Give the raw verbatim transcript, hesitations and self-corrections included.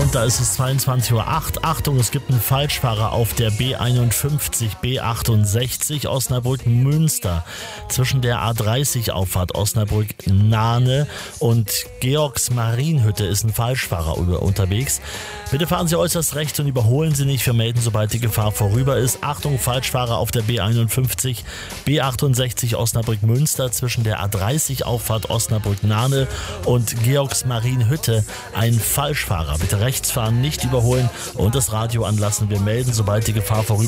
Und da ist es zweiundzwanzig Uhr acht. Achtung, es gibt einen Falschfahrer auf der B einundfünfzig, B achtundsechzig Osnabrück-Münster. Zwischen der A dreißig Auffahrt Osnabrück-Nahne und Georgs-Marienhütte ist ein Falschfahrer unterwegs. Bitte fahren Sie äußerst rechts und überholen Sie nicht. Wir melden, sobald die Gefahr vorüber ist. Achtung, Falschfahrer auf der B einundfünfzig, B achtundsechzig Osnabrück-Münster. Zwischen der A dreißig Auffahrt Osnabrück-Nahne und Georgs-Marienhütte ein Falschfahrer. Bitte rechts fahren, nicht überholen und das Radio anlassen. Wir melden, sobald die Gefahr vorüber ist.